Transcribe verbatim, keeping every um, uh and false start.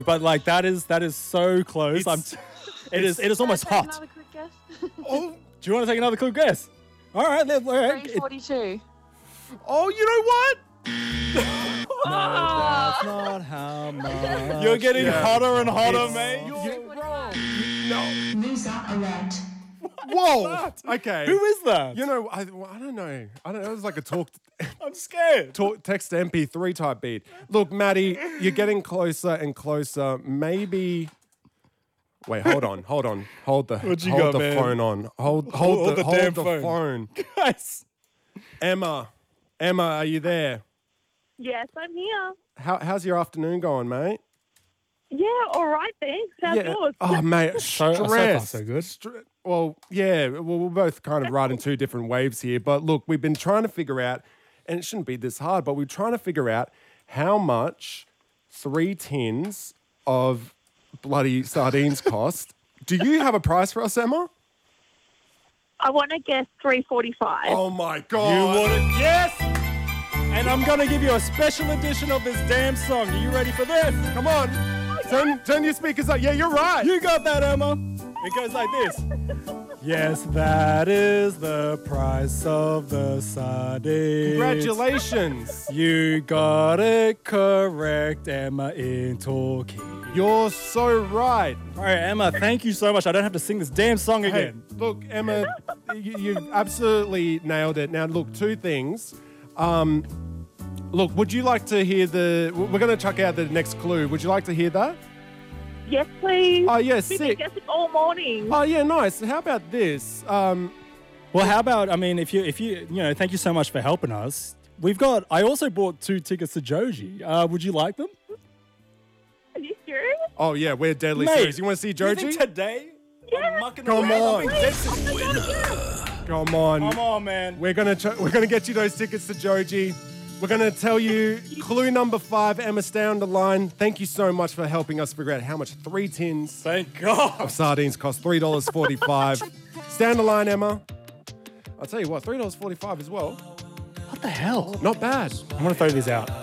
But like that is that is so close. I'm It's- t- it is it is almost Can I take hot. Another quick guess. Oh, Do you want to take another quick guess? All right, let, all right. three forty-two. oh, you know what? That's not how much. You're getting Yeah. hotter and hotter, It's- mate. You're wrong. Loser alert. Whoa. Okay. Who is that? You know, I, well, I don't know. I don't know. It was like a talk, I'm scared. talk text to M P three type beat. Look, Maddie, you're getting closer and closer. Maybe. Wait, hold on, hold on, hold the What you hold got, the man? phone on. Hold hold, Hold the, the hold damn the phone. phone. Guys. Emma, Emma, are you there? Yes, I'm here. How, how's your afternoon going, mate? Yeah, all right, thanks. How's yours? Oh, mate, So- so far, stress. so good. Stre- well, yeah, well, we're both kind of riding two different waves here. But look, we've been trying to figure out, and it shouldn't be this hard, but we're trying to figure out how much three tins of bloody sardines cost. Do you have a price for us, Emma? I want to guess three forty-five. Oh, my You God. want to guess? And I'm going to give you a special edition of this damn song. Are you ready for this? Come on. Turn, turn your speakers up. Yeah, you're right. You got that, Emma. It goes like this. Yes, that is the price of the sardines. Congratulations. You got it correct, Emma in talking. You're so right. All right, Emma, thank you so much. I don't have to sing this damn song Hey, again. look, Emma, you, you've absolutely nailed it. Now, look, two things. Um, look, would you like to hear the... We're going to chuck out the next clue. Would you like to hear that? Yes, please. Oh, yeah, We've been sick. guessing all morning. Oh, yeah, nice. How about this? Um, Well, how about, I mean, if you, if you, you know, thank you so much for helping us. We've got, I also bought two tickets to Joji. Uh, would you like them? Are you serious? oh, yeah, we're deadly Mate, serious. You want to see Joji? You think today? Yeah. Mucking Come around, on. I'm being dead serious. Come on. Come on, man. We're gonna ch- we're gonna get you those tickets to Joji. We're gonna tell you clue number five. Emma, stay on the line. Thank you so much for helping us figure out how much three tins Thank God. of sardines cost. Three dollars forty-five. Stay on the line, Emma. I'll tell you what, three dollars forty-five as well. What the hell? Not bad. I'm going to throw these out.